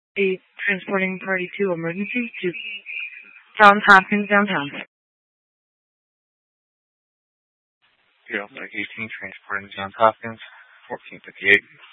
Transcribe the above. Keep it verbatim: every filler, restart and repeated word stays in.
eight, transporting party two, emergency to Johns Hopkins downtown. Yeah, like eighteen, transporting Johns Hopkins, fourteen fifty-eight.